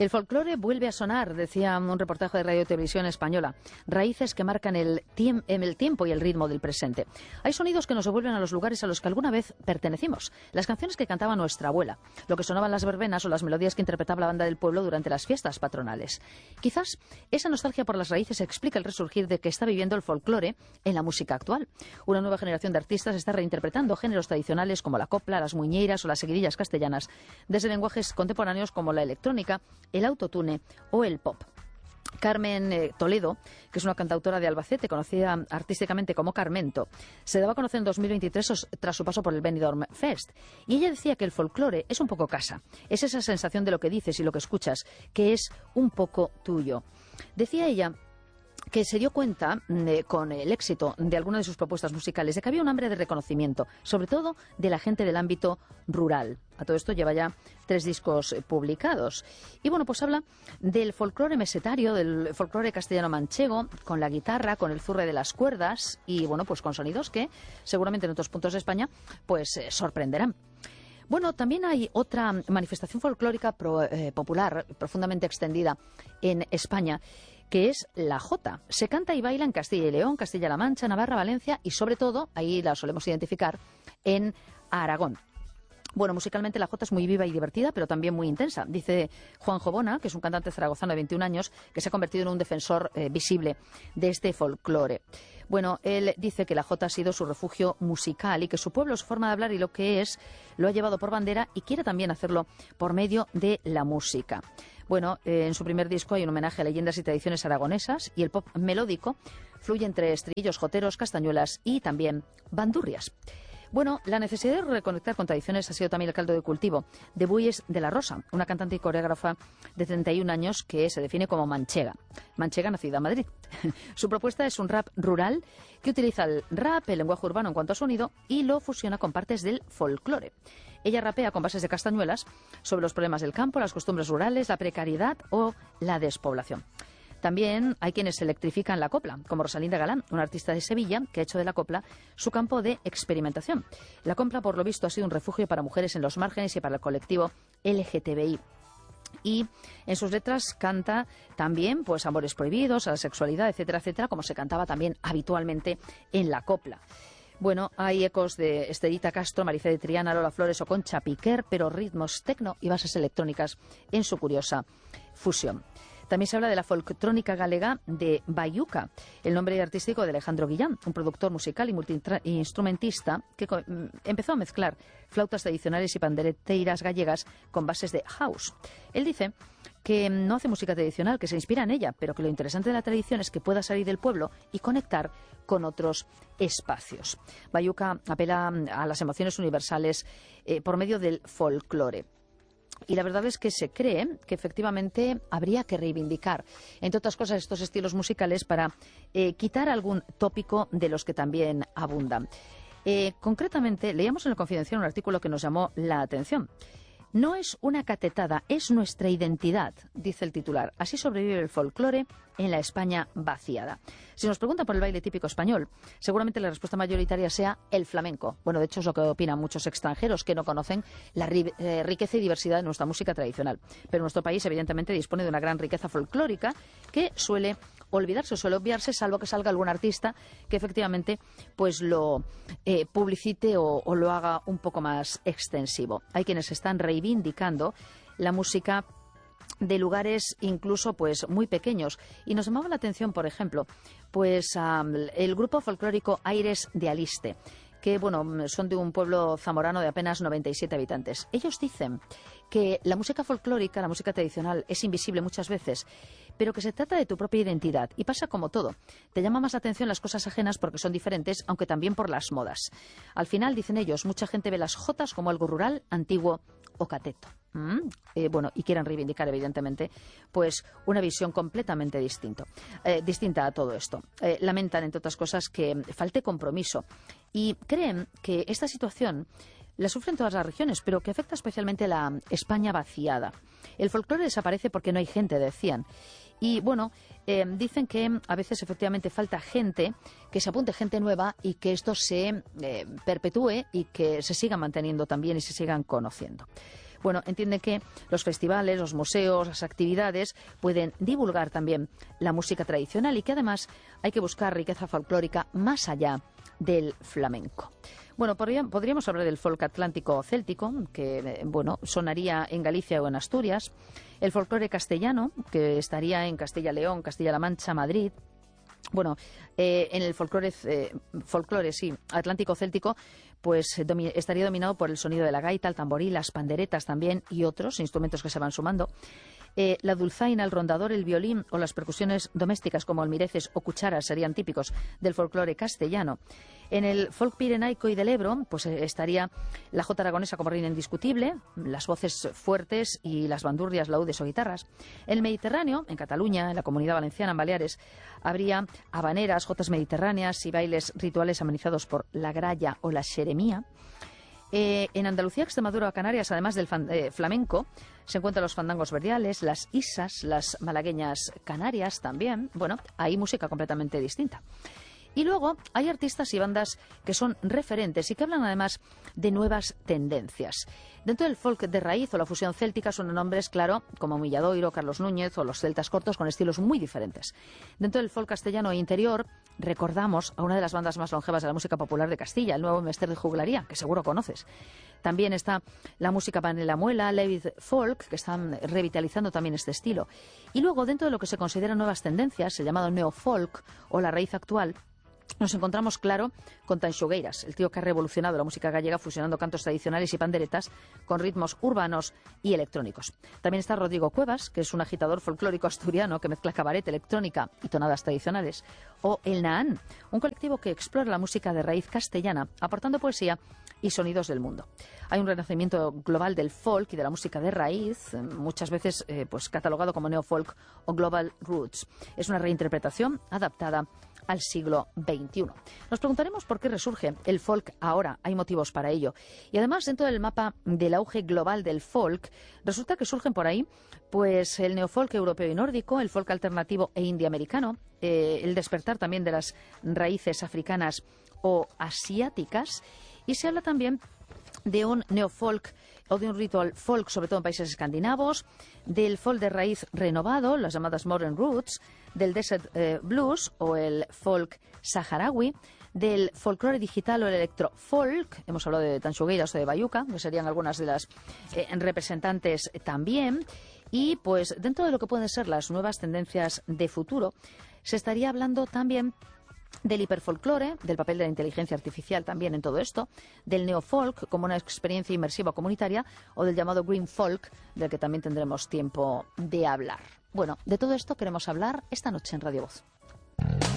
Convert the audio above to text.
El folclore vuelve a sonar, decía un reportaje de Radio Televisión Española. Raíces que marcan el tiempo y el ritmo del presente. Hay sonidos que nos devuelven a los lugares a los que alguna vez pertenecimos. Las canciones que cantaba nuestra abuela, lo que sonaban las verbenas o las melodías que interpretaba la banda del pueblo durante las fiestas patronales. Quizás esa nostalgia por las raíces explica el resurgir de que está viviendo el folclore en la música actual. Una nueva generación de artistas está reinterpretando géneros tradicionales como la copla, las muiñeiras o las seguidillas castellanas, desde lenguajes contemporáneos como la electrónica, el autotune o el pop. Carmen Toledo, que es una cantautora de Albacete, conocida artísticamente como Carmento, se daba a conocer en 2023 tras su paso por el Benidorm Fest. Y ella decía que el folclore es un poco casa. Es esa sensación de lo que dices y lo que escuchas, que es un poco tuyo. Decía ella que se dio cuenta con el éxito de algunas de sus propuestas musicales de que había un hambre de reconocimiento, sobre todo de la gente del ámbito rural. A todo esto lleva ya 3 discos publicados. Y bueno, pues habla del folclore mesetario, del folclore castellano-manchego, con la guitarra, con el zurre de las cuerdas y bueno, pues con sonidos que seguramente en otros puntos de España pues sorprenderán. Bueno, también hay otra manifestación folclórica popular, profundamente extendida en España, que es la jota. Se canta y baila en Castilla y León, Castilla-La Mancha, Navarra, Valencia y sobre todo, ahí la solemos identificar, en Aragón. Bueno, musicalmente la jota es muy viva y divertida, pero también muy intensa. Dice Juan Jobona, que es un cantante zaragozano de 21 años, que se ha convertido en un defensor visible de este folclore. Bueno, él dice que la jota ha sido su refugio musical y que su pueblo, su forma de hablar y lo que es, lo ha llevado por bandera y quiere también hacerlo por medio de la música. Bueno, en su primer disco hay un homenaje a leyendas y tradiciones aragonesas y el pop melódico fluye entre estribillos, joteros, castañuelas y también bandurrias. Bueno, la necesidad de reconectar con tradiciones ha sido también el caldo de cultivo de Buies de la Rosa, una cantante y coreógrafa de 31 años que se define como manchega. Manchega nacida en Madrid. Su propuesta es un rap rural que utiliza el rap, el lenguaje urbano en cuanto a sonido, y lo fusiona con partes del folclore. Ella rapea con bases de castañuelas sobre los problemas del campo, las costumbres rurales, la precariedad o la despoblación. También hay quienes electrifican la copla, como Rosalinda Galán, una artista de Sevilla que ha hecho de la copla su campo de experimentación. La copla, por lo visto, ha sido un refugio para mujeres en los márgenes y para el colectivo LGTBI. Y en sus letras canta también pues amores prohibidos, a la sexualidad, etcétera, etcétera, como se cantaba también habitualmente en la copla. Bueno, hay ecos de Estelita Castro, Maricé de Triana, Lola Flores o Concha Piquer, pero ritmos tecno y bases electrónicas en su curiosa fusión. También se habla de la folctrónica galega de Bayuca, el nombre artístico de Alejandro Guillán, un productor musical y multiinstrumentista que empezó a mezclar flautas tradicionales y pandereteiras gallegas con bases de house. Él dice que no hace música tradicional, que se inspira en ella, pero que lo interesante de la tradición es que pueda salir del pueblo y conectar con otros espacios. Bayuca apela a las emociones universales por medio del folclore. Y la verdad es que se cree que efectivamente habría que reivindicar, entre otras cosas, estos estilos musicales para quitar algún tópico de los que también abundan. Concretamente, leíamos en El Confidencial un artículo que nos llamó la atención. No es una catetada, es nuestra identidad, dice el titular. Así sobrevive el folclore en la España vaciada. Si nos preguntan por el baile típico español, seguramente la respuesta mayoritaria sea el flamenco. Bueno, de hecho es lo que opinan muchos extranjeros que no conocen la riqueza y diversidad de nuestra música tradicional. Pero nuestro país evidentemente dispone de una gran riqueza folclórica que suele obviarse, salvo que salga algún artista que efectivamente pues lo publicite o lo haga un poco más extensivo. Hay quienes están reivindicando la música de lugares incluso pues muy pequeños, y nos llamaba la atención, por ejemplo, pues el grupo folclórico Aires de Aliste, que bueno, son de un pueblo zamorano de apenas 97 habitantes. Ellos dicen que la música folclórica, la música tradicional, es invisible muchas veces, pero que se trata de tu propia identidad, y pasa como todo. Te llama más la atención las cosas ajenas porque son diferentes, aunque también por las modas. Al final, dicen ellos, mucha gente ve las jotas como algo rural, antiguo o cateto. Bueno, y quieren reivindicar, evidentemente, pues una visión completamente distinta a todo esto. Lamentan, entre otras cosas, que falte compromiso y creen que esta situación la sufren todas las regiones, pero que afecta especialmente a la España vaciada. El folclore desaparece porque no hay gente, decían. Y bueno, dicen que a veces efectivamente falta gente, que se apunte gente nueva y que esto se perpetúe y que se siga manteniendo también y se sigan conociendo. Bueno, entiende que los festivales, los museos, las actividades pueden divulgar también la música tradicional y que además hay que buscar riqueza folclórica más allá del flamenco. Bueno, podríamos hablar del folk atlántico céltico, que bueno, sonaría en Galicia o en Asturias, el folclore castellano, que estaría en Castilla-León, Castilla-La Mancha, Madrid. Bueno, en el folclore atlántico céltico, pues estaría dominado por el sonido de la gaita, el tamboril, las panderetas también y otros instrumentos que se van sumando. La dulzaina, el rondador, el violín o las percusiones domésticas como almireces o cucharas serían típicos del folclore castellano. En el folk pirenaico y del Ebro, pues estaría la jota aragonesa como reina indiscutible, las voces fuertes y las bandurrias, laúdes o guitarras. En el Mediterráneo, en Cataluña, en la Comunidad Valenciana, en Baleares, habría habaneras, jotas mediterráneas y bailes rituales amenizados por la gralla o la xeremía. En Andalucía, Extremadura o Canarias, además del flamenco, se encuentran los fandangos verdiales, las isas, las malagueñas canarias también. Bueno, hay música completamente distinta. Y luego hay artistas y bandas que son referentes y que hablan además de nuevas tendencias. Dentro del folk de raíz o la fusión céltica son nombres, claro, como Milladoiro, Carlos Núñez o los celtas cortos con estilos muy diferentes. Dentro del folk castellano e interior recordamos a una de las bandas más longevas de la música popular de Castilla, el Nuevo Mester de Juglaría, que seguro conoces. También está la música Panela Muela, Levith Folk, que están revitalizando también este estilo. Y luego, dentro de lo que se consideran nuevas tendencias, el llamado neofolk o la raíz actual, nos encontramos, claro, con Tanxugueiras, el tío que ha revolucionado la música gallega fusionando cantos tradicionales y panderetas con ritmos urbanos y electrónicos. También está Rodrigo Cuevas, que es un agitador folclórico asturiano que mezcla cabaret, electrónica y tonadas tradicionales. O El Nahán, un colectivo que explora la música de raíz castellana, aportando poesía y sonidos del mundo. Hay un renacimiento global del folk y de la música de raíz, muchas veces pues catalogado como neofolk o global roots. Es una reinterpretación adaptada al siglo XXI. Nos preguntaremos por qué resurge el folk ahora. Hay motivos para ello. Y además, dentro del mapa del auge global del folk, resulta que surgen por ahí pues el neofolk europeo y nórdico, el folk alternativo e indie-americano, el despertar también de las raíces africanas o asiáticas, y se habla también de un neofolk o de un ritual folk, sobre todo en países escandinavos, del folk de raíz renovado, las llamadas modern roots, del desert blues o el folk saharaui, del folclore digital o el electrofolk, hemos hablado de Tanxugueiras o de Bayuca, que serían algunas de las representantes también, y pues dentro de lo que pueden ser las nuevas tendencias de futuro, se estaría hablando también del hiperfolclore, del papel de la inteligencia artificial también en todo esto, del neofolk como una experiencia inmersiva comunitaria o del llamado green folk, del que también tendremos tiempo de hablar. Bueno, de todo esto queremos hablar esta noche en Radio Voz.